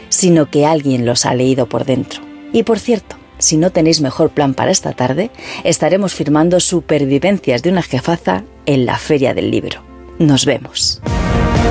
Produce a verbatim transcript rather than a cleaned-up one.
sino que alguien los ha leído por dentro. Y por cierto, si no tenéis mejor plan para esta tarde, estaremos firmando Supervivencias de una jefaza en la Feria del Libro. Nos vemos.